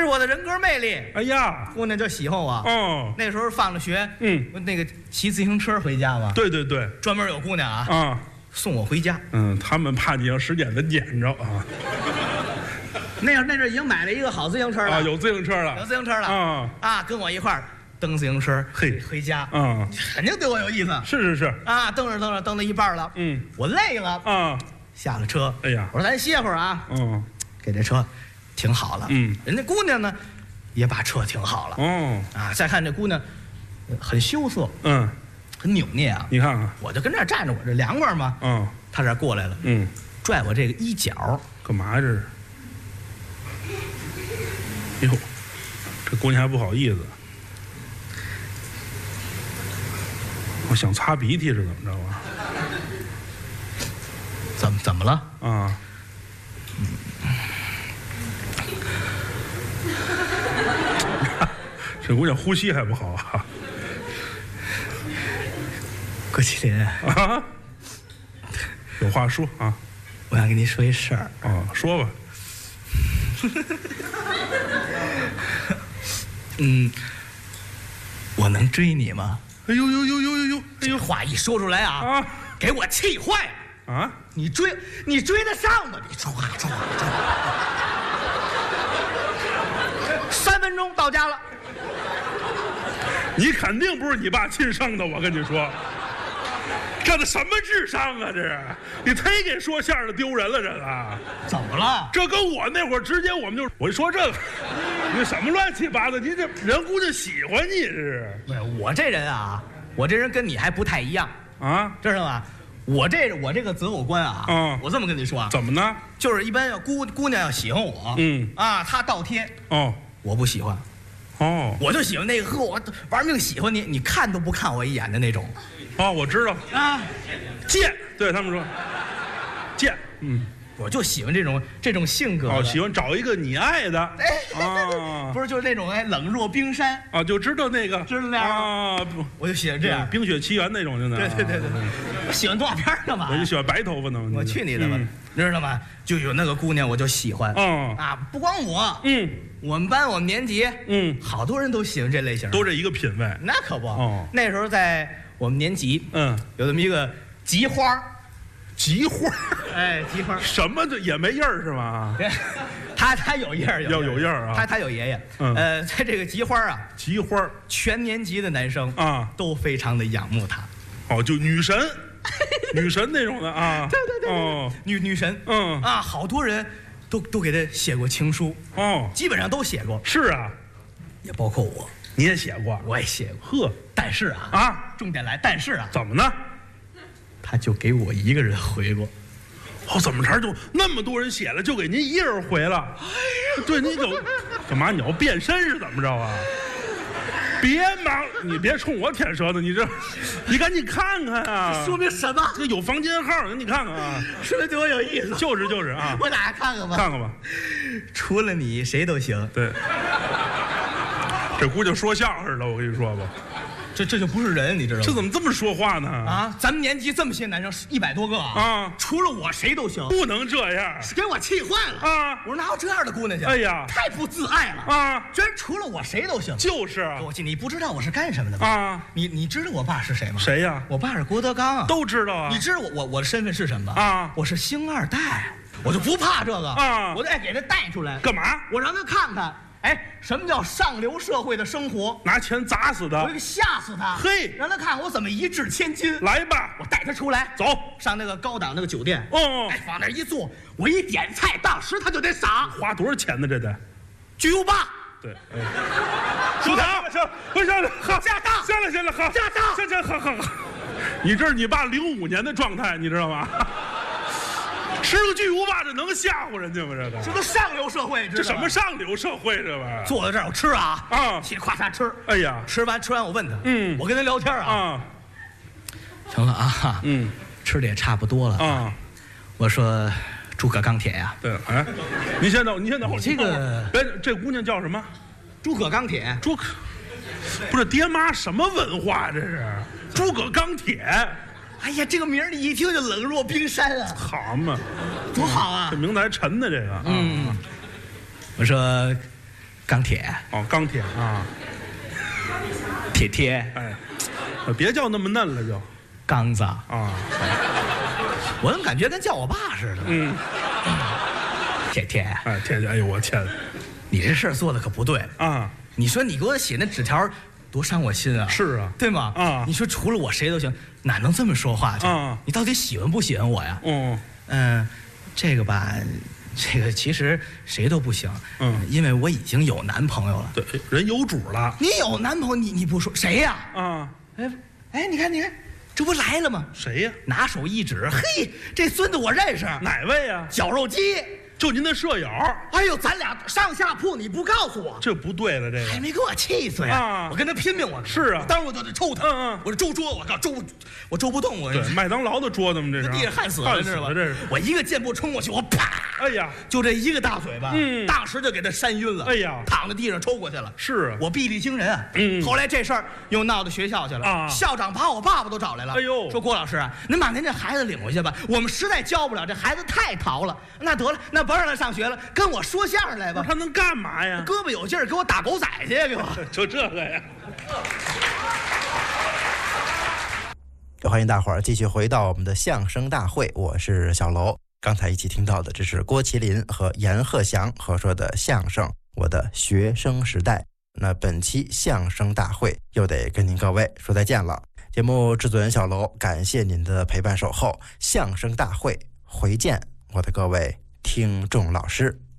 是我的人格魅力。 哎呀， 姑娘就喜欢我。 哦， 那时候放了学，那个骑自行车回家嘛。 对对对， 专门有姑娘啊， 啊， 送我回家。 他们怕你让时间给撵着啊。 那阵已经买了一个好自行车了啊，有自行车了， 有自行车了啊，跟我一块儿蹬自行车，回家肯定对我有意思。 是啊，蹬到一半了，我累了啊， 下了车， 哎呀， 我说咱歇会儿啊，给这车停好了，人家姑娘呢也把车停好了，啊，再看这姑娘很羞涩，很扭捏啊， 你看看， 我就跟这儿站着，我这凉快嘛，他这过来了，拽我这个衣角， 干嘛这是？哟，这姑娘还不好意思，我想擦鼻涕是怎么着啊？ 怎么了啊？这姑娘呼吸还不好啊。 郭麒麟啊，有话说啊。 我想跟你说一事儿啊，说吧。 我能追你吗？ 哎呦， 这话一说出来啊，给我气坏了啊！你追得上吗？你唰，3分钟到家了。 你肯定不是你爸亲生的，我跟你说。这什么智商啊！这是你忒给说相声的丢人了，这个怎么了？ 这跟我那会儿直接我一说这个，你什么乱七八糟？你这人姑娘喜欢你，这是？ 不是我这人啊，我这人跟你还不太一样啊， 知道吗？我这个择偶观啊，我这么跟你说啊， 怎么呢？ 就是一般要姑娘要喜欢我，她倒贴我不喜欢，我就喜欢那个和我玩命喜欢你，你看都不看我一眼的那种。 我知道啊，贱，对他们说，贱， 我就喜欢这种性格。 喜欢找一个你爱的， 不是就是那种冷若冰山啊，就知道那个， 知道那样啊，我就喜欢这样， 冰雪奇缘那种，就那。 对，我喜欢动画片干嘛？ 我就喜欢白头发呢。 我去你的吧，你知道吗？就有那个姑娘我就喜欢，不光我，我们班我们年级，好多人都喜欢这类型， 都这一个品味。 那可不，那时候在我们年级，有这么一个菊花， 菊花， 菊花， 什么的也没印儿是吗？ 他有印儿， 有印儿啊， 他有爷爷，在这个菊花啊， 菊花， 全年级的男生都非常的仰慕他， 就女神，女神那种的啊， 对，女神，好多人都给他写过情书，基本上都写过， 是啊， 也包括我。 你也写过， 我也写过， 呵， 但是重点来，但是怎么呢？ 他就给我一个人回过， 怎么着就那么多人写了，就给您一人回了？哎呀，对，你干嘛？你要变身是怎么着啊？别忙，你别冲我舔舌头，你赶紧看看啊！ 说明什么？ 这有房间号，你看看啊！ 说明对我有意思。 就是啊！ 我打开看看吧。 看看吧， 除了你谁都行。 对。这姑娘说相声的，我跟你说吧， 这就不是人，你知道吗？ 这怎么这么说话呢？ 咱们年级这么些男生100多个除了我谁都行， 不能这样， 给我气坏了我说哪有这样的姑娘去？ 哎呀， 太不自爱了居然除了我谁都行。 就是我你不知道我是干什么的吗？你知道我爸是谁吗？ 谁呀？ 我爸是郭德纲都知道啊。 你知道我的身份是什么吗？我是星2代，我就不怕这个我得给他带出来。 干嘛？ 我让他看看。什么叫上流社会的生活？ 拿钱砸死他！ 我吓死他！ 嘿， 让他看我怎么一掷千金。 来吧， 我带他出来， 走上那个高档那个酒店。往那一坐，我一点菜，当时他就得傻。 花多少钱呢？这得巨无霸。 对，收场，不是，好， 驾到， 行了，好， 驾到， 行，好。你这是你爸05年的状态，你知道吗？吃个巨无霸，这能吓唬人家吗？ 这都上流社会， 这什么上流社会？这玩意儿坐在这儿我吃嘁哩咔嚓吃。 哎呀， 吃完我问他，我跟他聊天成了吃的也差不多了我说诸葛钢铁呀， 对，您先等， 你这个这姑娘叫什么？ 诸葛钢铁， 不是爹妈什么文化？这是诸葛钢铁。 哎呀，这个名儿你一听就冷若冰山啊！ 好嘛， 多好啊！ 这名字还沉呢，这个。 我说钢铁。 哦，钢铁啊， 铁。 哎，别叫那么嫩了就。 刚子啊， 我怎么感觉跟叫我爸似的？铁。 哎，铁，哎呦我天， 你这事儿做的可不对啊！ 你说你给我写那纸条，多伤我心啊！ 是啊， 对吗？ 啊， 你说除了我谁都行，哪能这么说话去？你到底喜欢不喜欢我呀？这个吧，这个其实谁都不行。因为我已经有男朋友了。 对，人有主了。 你有男朋友，你不说谁呀？哎，你看，这不来了吗？ 谁呀？ 拿手一指，嘿，这孙子我认识。 哪位呀？ 绞肉机。 就您的舍友。 哎呦，咱俩上下铺，你不告诉我， 这不对了，这个还没给我气死呀！我跟他拼命，我是啊， 当时我就得抽他。我这周桌，我靠，我周不动，我对麦当劳的桌子吗？这是地上焊死了，知道吧？ 这是我一个箭步冲过去，我啪， 哎呀， 就这一个大嘴巴，当时就给他扇晕了。 哎呀， 躺在地上抽过去了。 是啊， 我臂力惊人啊。后来这事儿又闹到学校去了啊， 校长把我爸爸都找来了。 哎呦， 说郭老师啊，您把您这孩子领回去吧，我们实在教不了，这孩子太淘了。那得了，那甭让他上学了。跟我说相声来吧。 他能干嘛呀？ 胳膊有劲儿，给我打狗仔去，给我。 就这个呀。 欢迎大伙儿继续回到我们的相声大会，我是小楼。刚才一起听到的，这是郭麒麟和阎鹤祥合说的相声《我的学生时代》。那本期相声大会又得跟您各位说再见了。节目制作人小楼，感谢您的陪伴守候。相声大会回见，我的各位听众老师。